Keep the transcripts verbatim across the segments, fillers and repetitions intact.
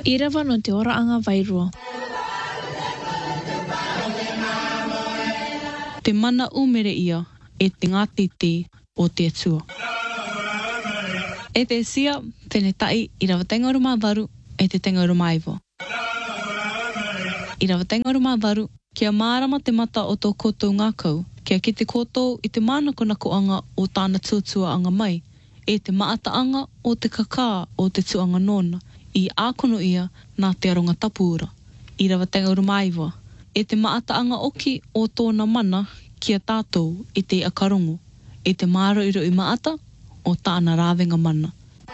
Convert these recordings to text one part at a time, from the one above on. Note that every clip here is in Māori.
I rawa no te oraanga wairua. Te mana umere ia e te ngatiti o te atua. E te sia, tēne tai i rawa tenga o ruma waru e te tenga o ruma iwa. I rawa tenga o ruma waru, kia mārama te mata o tō koutou ngākau, kia ki te koutou i te mānako nakoanga o tāna tuatua anga mai, e te maataanga o te kakā o te tuanga nona, i ākono ia nā te aronga tapuura. I rawa tenga o ruma iwa, e te maataanga oki o tōna mana kia tātou i te akarongo, e te māro i roi maata o tāna rāwenga mana.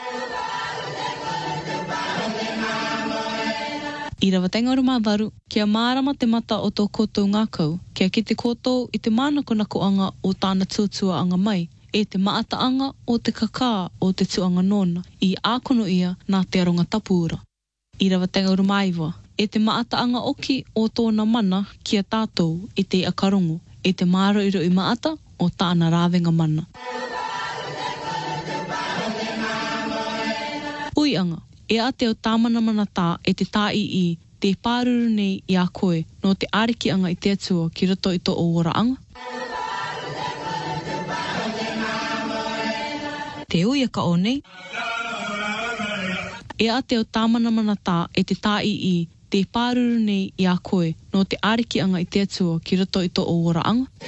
I rawa tenga o ruma waru, kia mārama te mata o tō koutou ngākau, kia ki te koutou i te mānako nakoanga o tāna tuatua anga mai, e te maataanga o te kakā o te tuanga nona, i ākono ia nā te aronga tapuura. I rawa tenga o ruma iwa, e te maataanga oki o tōna mana kia tātou i te akarongo, e te māro i roi maata o tāna rāwenga mana. Ui anga, e a te o tāmana mana tā e te tā i i te pāruru nei i a koe no te ariki anga i te atua ki roto i tō o oraanga. Te uia ka o nei. E a te o tāmana mana tā e te tā i i te pāruru nei i a koe no te ariki anga i te atua ki roto i tō o oraanga.